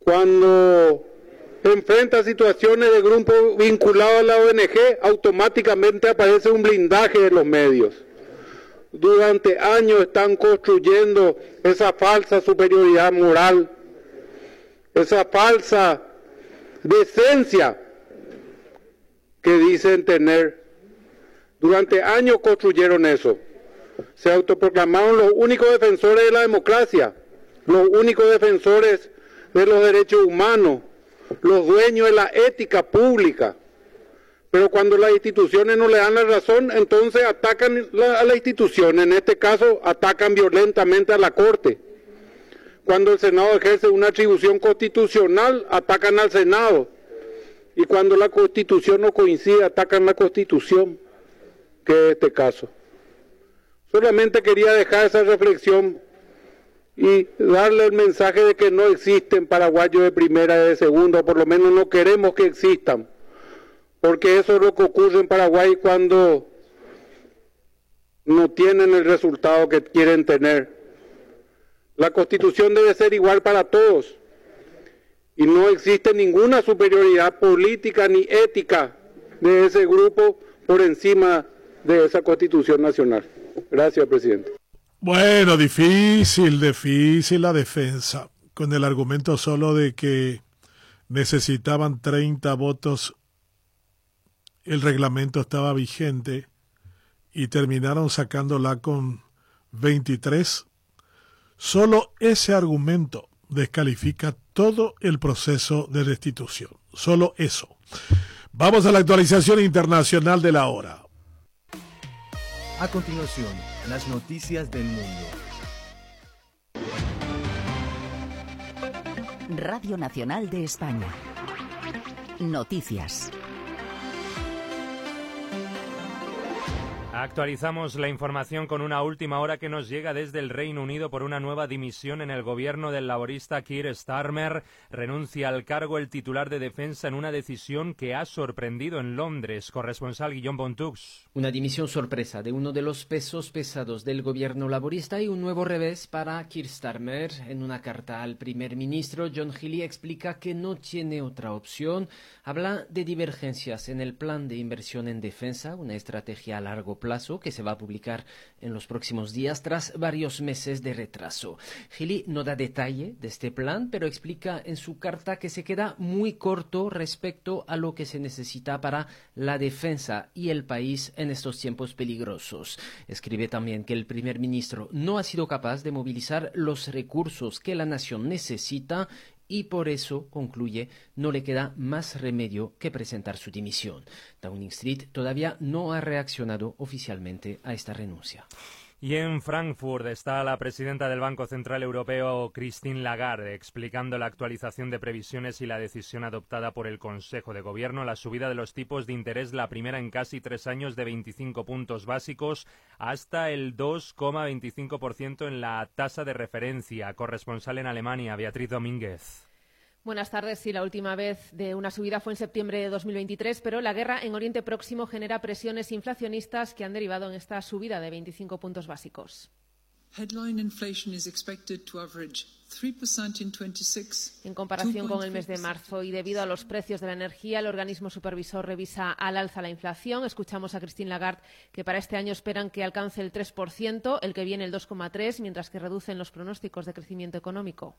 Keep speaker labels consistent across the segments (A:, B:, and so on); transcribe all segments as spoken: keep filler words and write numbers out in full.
A: Cuando enfrenta situaciones de grupos vinculados a la O N G, automáticamente aparece un blindaje de los medios. Durante años están construyendo esa falsa superioridad moral, esa falsa decencia que dicen tener. Durante años construyeron eso. Se autoproclamaron los únicos defensores de la democracia, los únicos defensores de los derechos humanos, los dueños de la ética pública. Pero cuando las instituciones no le dan la razón, entonces atacan la, a la institución. En este caso, atacan violentamente a la Corte. Cuando el Senado ejerce una atribución constitucional, atacan al Senado. Y cuando la Constitución no coincide, atacan la Constitución, que es este caso. Solamente quería dejar esa reflexión y darle el mensaje de que no existen paraguayos de primera y de segunda, o por lo menos no queremos que existan. Porque eso es lo que ocurre en Paraguay cuando no tienen el resultado que quieren tener. La Constitución debe ser igual para todos y no existe ninguna superioridad política ni ética de ese grupo por encima de esa Constitución nacional. Gracias, presidente.
B: Bueno, difícil, difícil la defensa, con el argumento solo de que necesitaban treinta votos. El reglamento estaba vigente y terminaron sacándola con veintitrés. Solo ese argumento descalifica todo el proceso de destitución. Solo eso. Vamos a la actualización internacional de la hora.
C: A continuación, las noticias del mundo.
D: Radio Nacional de España. Noticias.
E: Actualizamos la información con una última hora que nos llega desde el Reino Unido por una nueva dimisión en el gobierno del laborista Keir Starmer. Renuncia al cargo el titular de defensa en una decisión que ha sorprendido en Londres. Corresponsal Guillaume Bontux.
F: Una dimisión sorpresa de uno de los pesos pesados del gobierno laborista y un nuevo revés para Keir Starmer. En una carta al primer ministro, John Healey explica que no tiene otra opción. Habla de divergencias en el plan de inversión en defensa, una estrategia a largo plazo que se va a publicar en los próximos días tras varios meses de retraso. Healey no da detalle de este plan, pero explica en su carta que se queda muy corto respecto a lo que se necesita para la defensa y el país en estos tiempos peligrosos. Escribe también que el primer ministro no ha sido capaz de movilizar los recursos que la nación necesita y por eso, concluye, no le queda más remedio que presentar su dimisión. Downing Street todavía no ha reaccionado oficialmente a esta renuncia.
E: Y en Frankfurt está la presidenta del Banco Central Europeo, Christine Lagarde, explicando la actualización de previsiones y la decisión adoptada por el Consejo de Gobierno, la subida de los tipos de interés, la primera en casi tres años de veinticinco puntos básicos, hasta el dos coma veinticinco por ciento en la tasa de referencia. Corresponsal en Alemania, Beatriz Domínguez.
G: Buenas tardes. Sí, la última vez de una subida fue en septiembre de dos mil veintitrés, pero la guerra en Oriente Próximo genera presiones inflacionistas que han derivado en esta subida de veinticinco puntos básicos. En comparación con el mes de marzo y debido a los precios de la energía, el organismo supervisor revisa al alza la inflación. Escuchamos a Christine Lagarde que para este año esperan que alcance el tres por ciento, el que viene el dos coma tres por ciento, mientras que reducen los pronósticos de crecimiento económico.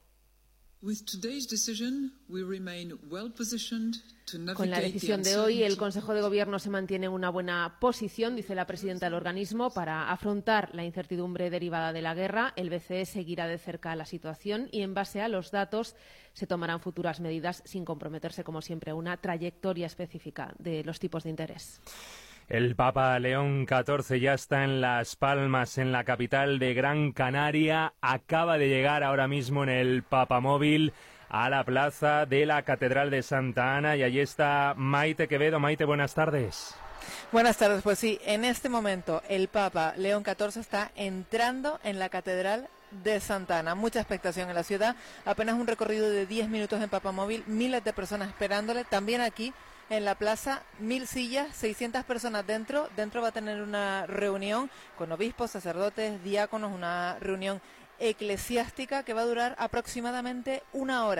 G: Con la decisión de hoy, el Consejo de Gobierno se mantiene en una buena posición, dice la presidenta del organismo, para afrontar la incertidumbre derivada de la guerra. El B C E seguirá de cerca la situación y, en base a los datos, se tomarán futuras medidas sin comprometerse, como siempre, a una trayectoria específica de los tipos de interés.
E: El Papa León catorce ya está en Las Palmas, en la capital de Gran Canaria. Acaba de llegar ahora mismo en el Papamóvil a la plaza de la Catedral de Santa Ana y allí está Maite Quevedo. Maite, buenas tardes.
H: Buenas tardes, pues sí, en este momento el Papa León catorce está entrando en la Catedral de Santa Ana. Mucha expectación en la ciudad, apenas un recorrido de diez minutos en Papamóvil, miles de personas esperándole, también aquí en la plaza, mil sillas, seiscientas personas dentro. Dentro va a tener una reunión con obispos, sacerdotes, diáconos, una reunión eclesiástica que va a durar aproximadamente una hora.